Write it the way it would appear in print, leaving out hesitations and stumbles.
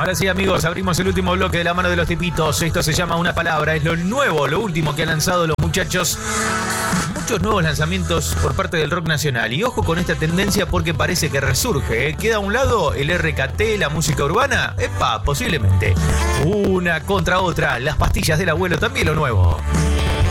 Ahora sí, amigos, abrimos el último bloque de la mano de los tipitos. Esto se llama Una Palabra. Es lo nuevo, lo último que han lanzado los muchachos. Muchos nuevos lanzamientos por parte del rock nacional. Y ojo con esta tendencia porque parece que resurge. ¿Queda a un lado el RKT, la música urbana? Epa, posiblemente. Una contra otra. Las pastillas del abuelo, también lo nuevo.